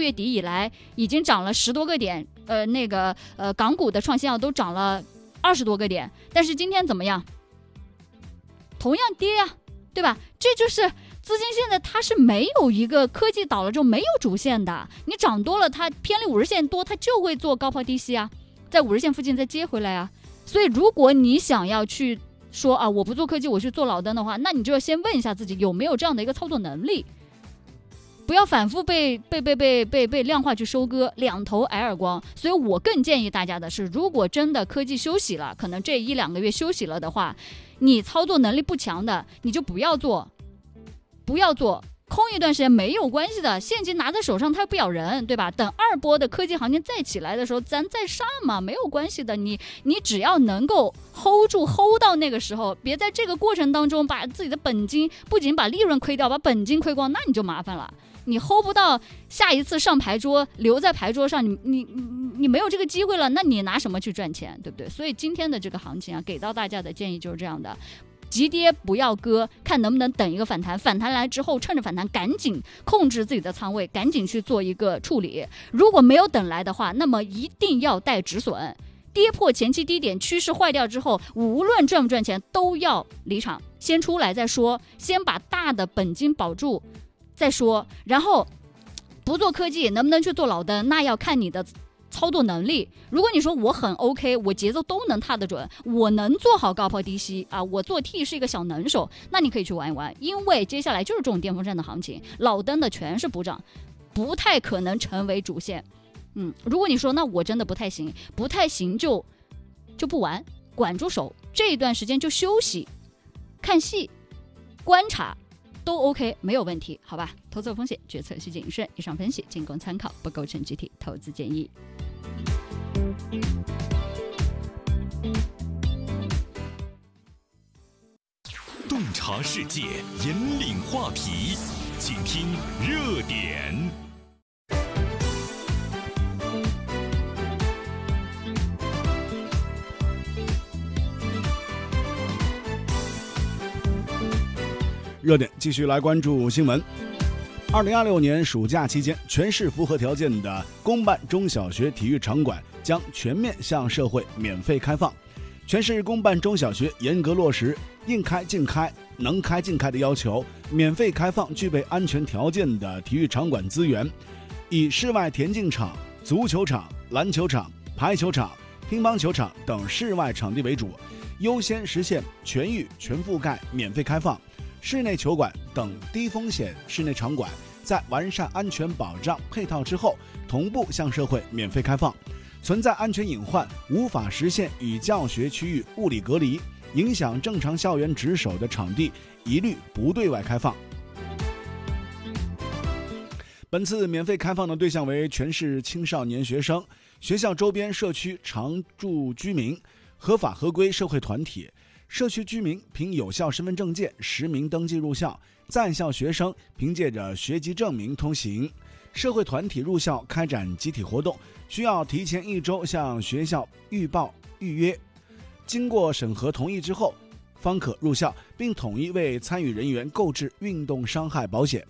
月底以来已经涨了10多个点，港股的创新药都涨了20多个点，但是今天怎么样？同样跌呀，对吧？这就是资金现在它是没有一个科技倒了之后没有主线的，你涨多了它偏离50线多，它就会做高抛低吸啊，在50线附近再接回来啊。所以如果你想要去说啊，我不做科技我去做老登的话，那你就要先问一下自己有没有这样的一个操作能力，不要反复被量化去收割，两头挨耳光。所以我更建议大家的是，如果真的科技休息了，可能这1-2个月休息了的话，你操作能力不强的，你就不要做，空一段时间没有关系的，现金拿在手上它又不咬人，对吧？等2波的科技行情再起来的时候，咱再上嘛，没有关系的。你只要能够 hold 到那个时候，别在这个过程当中把自己的本金不仅把利润亏掉，把本金亏光，那你就麻烦了。你 hold 不到下一次上牌桌，留在牌桌上，你没有这个机会了，那你拿什么去赚钱，对不对？所以今天的这个行情啊，给到大家的建议就是这样的。急跌不要割，看能不能等一个反弹，反弹来之后趁着反弹赶紧控制自己的仓位，赶紧去做一个处理。如果没有等来的话，那么一定要带止损，跌破前期低点，趋势坏掉之后，无论赚不赚钱都要离场，先出来再说，先把大的本金保住再说。然后不做科技能不能去做老登，那要看你的操作能力。如果你说我很 OK， 我节奏都能踏得准，我能做好高抛低吸啊，我做 T 是一个小能手，那你可以去玩一玩，因为接下来就是这种电风扇的行情，老登的全是补涨，不太可能成为主线。如果你说那我真的不太行就不玩，管住手，这一段时间就休息，看戏，观察都 OK， 没有问题，好吧？投资有风险，决策需谨慎。以上分析仅供参考，不构成具体投资建议。 洞察世界，引领话题，请听热点。 热点继续来关注新闻。2026年暑假期间，全市符合条件的公办中小学体育场馆将全面向社会免费开放。全市公办中小学严格落实应开尽开、能开尽开的要求，免费开放具备安全条件的体育场馆资源，以室外田径场、足球场、篮球场、排球场、乒乓球场等室外场地为主，优先实现全域全覆盖免费开放。室内球馆等低风险室内场馆在完善安全保障配套之后，同步向社会免费开放。存在安全隐患、无法实现与教学区域物理隔离、影响正常校园值守的场地，一律不对外开放。本次免费开放的对象为全市青少年学生、学校周边社区常住居民、合法合规社会团体。社区居民凭有效身份证件实名登记入校，在校学生凭借着学籍证明通行。社会团体入校开展集体活动，需要提前1周向学校预报预约，经过审核同意之后，方可入校，并统一为参与人员购置运动伤害保险。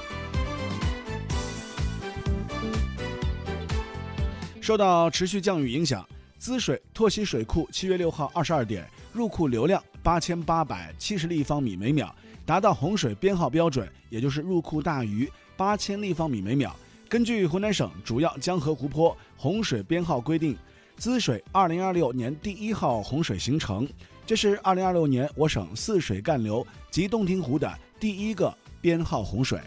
受到持续降雨影响，滋水拓溪水库7月6号22点入库流量8870立方米每秒，达到洪水编号标准，也就是入库大于8000立方米每秒。根据湖南省主要江河湖泊洪水编号规定，滋水2026年第1号洪水形成，这是2026年我省泗水干流及洞庭湖的第1个编号洪水。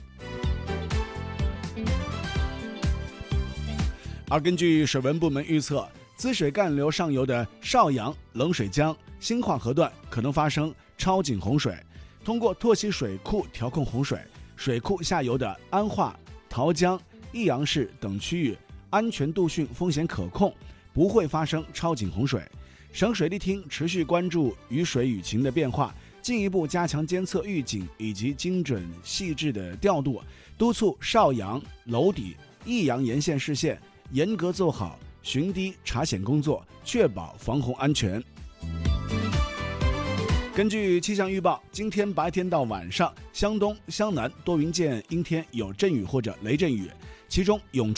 而根据水文部门预测，滋水干流上游的邵阳、冷水江、兴化河段可能发生超警洪水，通过拓溪水库调控洪水，水库下游的安化、桃江、益阳市等区域安全度汛风险可控，不会发生超警洪水。省水利厅持续关注雨水雨情的变化，进一步加强监测预警以及精准细致的调度，督促邵阳、娄底、益阳沿线市县严格做好巡堤查险工作，确保防洪安全。根据气象预报，今天白天到晚上，湘东、湘南多云见阴天，有阵雨或者雷阵雨，其中永